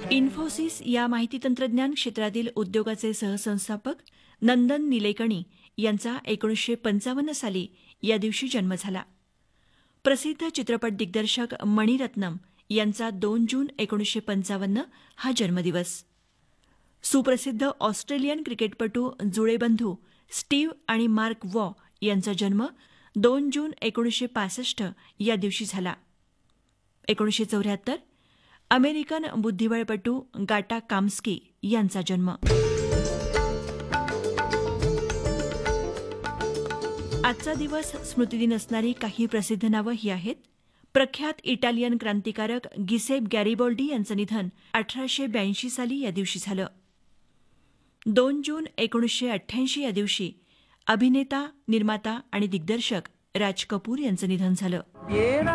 इन्फोसिस या माहिती तंत्रज्ञान क्षेत्रातील उद्योगाचे सहसंस्थापक नंदन निलेकणी यांचा 1955 साली या दिवशी जन्म झाला. प्रसिद्ध चित्रपट दिग्दर्शक मणिरत्नम यांचा 2 जून 1955 हा जन्मदिवस. सुप्रसिद्ध ऑस्ट्रेलियन क्रिकेटपटू जुळेबंधू स्टीव्ह आणि मार्क वॉ यांचा जन्म 2 जून 1965 या दिवशी झाला. 1974 अमेरिकन बुद्धिबळपटू गाटा काम्स्की यांचा जन्म. आजचा दिवस स्मृतिदिन असणारी काही प्रसिद्ध नावं ही आहेत. प्रख्यात इटालियन क्रांतिकारक गिसेप गॅरिबोल्डी यांचं निधन 1882 साली या दिवशी झालं. 2 जून 1988 या दिवशी अभिनेता, निर्माता आणि दिग्दर्शक राज कपूर यांचं निधन झालं.